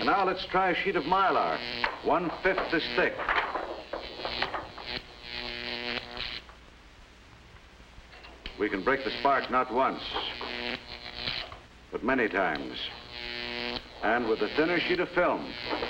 And now let's try a sheet of Mylar, 1/5 this thick. We can break the spark not once, but many times. And with a thinner sheet of film,